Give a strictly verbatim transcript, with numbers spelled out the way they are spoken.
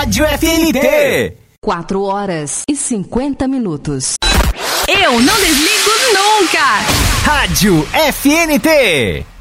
Rádio F N T. quatro horas e cinquenta minutos. Eu não desligo nunca. Rádio F N T.